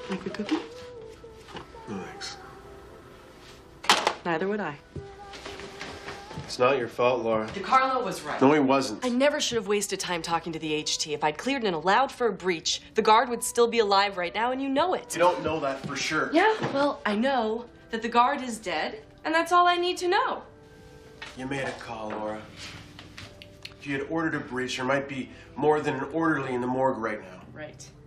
Like a cookie? No, thanks. Neither would I. It's not your fault, Laura. DiCarlo was right. No, he wasn't. I never should have wasted time talking to the HT. If I'd cleared and allowed for a breach, the guard would still be alive right now, and you know it. You don't know that for sure. Yeah, well, I know that the guard is dead, and that's all I need to know. You made a call, Laura. If you had ordered a breach, there might be more than an orderly in the morgue right now. Right.